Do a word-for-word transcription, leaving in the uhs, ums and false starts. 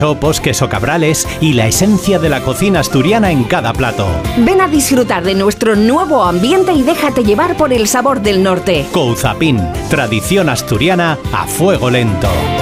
Topos, queso cabrales y la esencia de la cocina asturiana en cada plato. Ven a disfrutar de nuestro nuevo ambiente y déjate llevar por el sabor del norte. Couzapin, tradición asturiana a fuego lento.